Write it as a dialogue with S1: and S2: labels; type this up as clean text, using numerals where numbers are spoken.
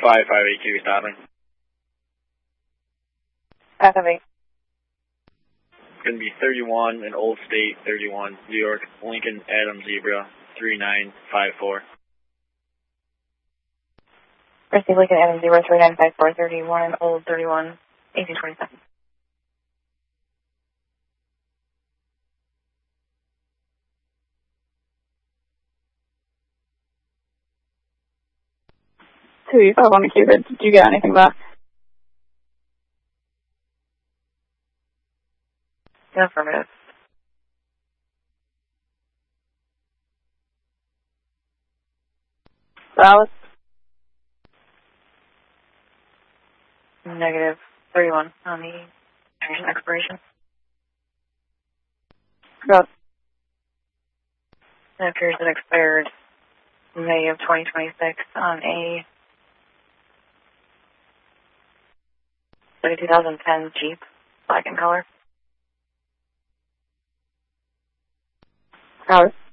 S1: 5582 stopping.
S2: 558.
S1: Going to be 31 in Old State, 31 New York, Lincoln Adam Zebra, 3954.
S2: Receive Lincoln Adam Zebra, 3954, 31 in Old, 31, 1827.
S3: You have on the Cupid. Did you get anything back?
S2: Affirmative.
S3: Dallas?
S2: Negative 31 on the expiration.
S3: Got it.
S2: It appears it expired May of 2026 on a 2010 Jeep, black in color.
S3: Got it.